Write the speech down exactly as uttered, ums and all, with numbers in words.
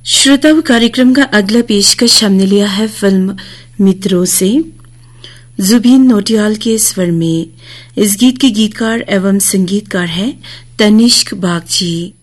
श्रोताओं, कार्यक्रम का अगला पेशकश हमने लिया है फिल्म मित्रों से जुबीन नौटियाल के स्वर में। इस गीत के गीतकार एवं संगीतकार हैं तनिष्क बागची।